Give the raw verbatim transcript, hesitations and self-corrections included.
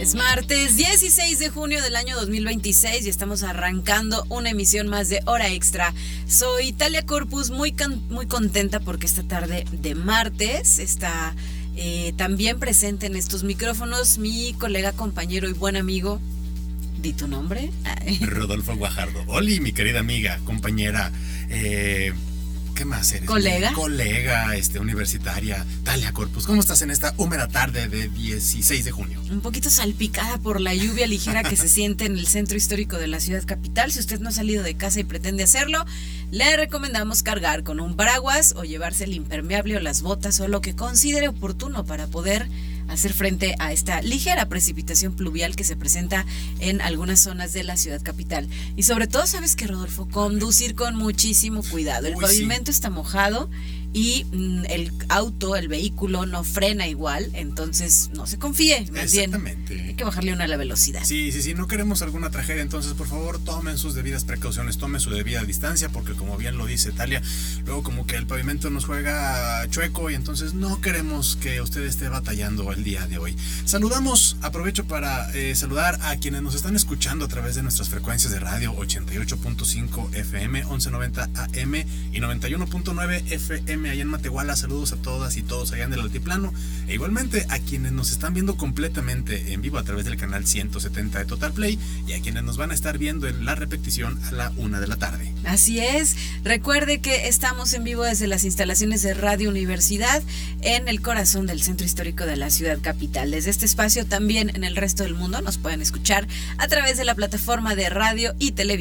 Es martes dieciséis de junio del año dos mil veintiséis y estamos arrancando una emisión más de Hora Extra. Soy Talia Corpus, muy, can- muy contenta porque esta tarde de martes está eh, también presente en estos micrófonos mi colega, compañero y buen amigo. ¿Di tu nombre? Rodolfo Guajardo. Oli, mi querida amiga, compañera, eh... ¿qué más eres? ¿Colega? Colega, este, universitaria, Talia Corpus. ¿Cómo estás en esta húmeda tarde de dieciséis de junio? Un poquito salpicada por la lluvia ligera que se siente en el centro histórico de la ciudad capital. Si usted no ha salido de casa y pretende hacerlo, le recomendamos cargar con un paraguas o llevarse el impermeable o las botas o lo que considere oportuno para poder hacer frente a esta ligera precipitación pluvial que se presenta en algunas zonas de la ciudad capital. Y sobre todo, ¿sabes qué, Rodolfo? Conducir con muchísimo cuidado. El Uy, pavimento sí. está mojado y mm, el auto, el vehículo no frena igual, entonces no se confíe, más bien Exactamente. hay que bajarle una a la velocidad. Sí, sí, sí, no queremos alguna tragedia, entonces por favor tomen sus debidas precauciones, tomen su debida distancia, porque como bien lo dice Talia, luego como que el pavimento nos juega chueco y entonces no queremos que usted esté batallando el día de hoy. Saludamos, aprovecho para eh, saludar a quienes nos están escuchando a través de nuestras frecuencias de radio ochenta y ocho punto cinco F M, once noventa A M y noventa y uno punto nueve F M allá en Matehuala. Saludos a todas y todos allá en el altiplano, e igualmente a quienes nos están viendo completamente en vivo a través del canal ciento setenta de Total Play y a quienes nos van a estar viendo en la repetición a la una de la tarde. Así es, recuerde que estamos en vivo desde las instalaciones de Radio Universidad en el corazón del centro histórico de la ciudad capital. Desde este espacio también en el resto del mundo nos pueden escuchar a través de la plataforma de radio y televisión